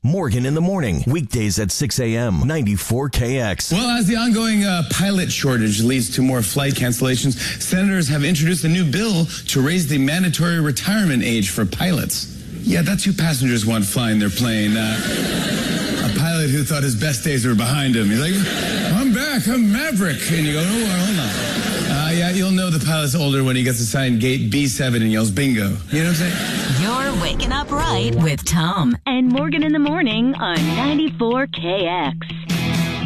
Morgan in the Morning, weekdays at 6 a.m., 94KX. Well, as the ongoing pilot shortage leads to more flight cancellations, senators have introduced a new bill to raise the mandatory retirement age for pilots. Yeah, that's who passengers want flying their plane. A pilot who thought his best days were behind him. He's like, I'm back, I'm Maverick. And you go, oh, well, hold on. Yeah, you'll know the pilot's older when he gets assigned gate B7 and yells bingo. You know what I'm saying? You're waking up right with Tom and Morgan in the Morning on 94KX.